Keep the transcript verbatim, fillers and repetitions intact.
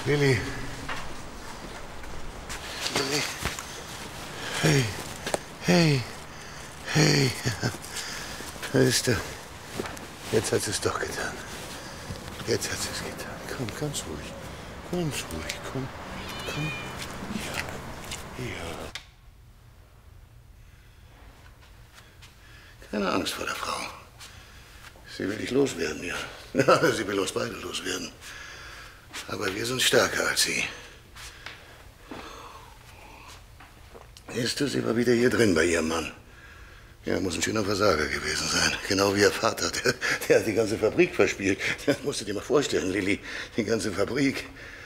Lilly. Lilly. Hey. Hey. Hey. Da ist er. Jetzt hat sie es doch getan. Jetzt hat sie es getan. Komm, ganz ruhig. Ganz ruhig. Komm. Komm. Ja. Ja. Keine Angst vor der Frau. Sie will dich loswerden, ja. Ja, sie will uns beide loswerden. Aber wir sind stärker als sie. Siehst du, sie war wieder hier drin bei ihrem Mann. Ja, muss ein schöner Versager gewesen sein. Genau wie ihr Vater. Der, der hat die ganze Fabrik verspielt. Das musst du dir mal vorstellen, Lilly. Die ganze Fabrik.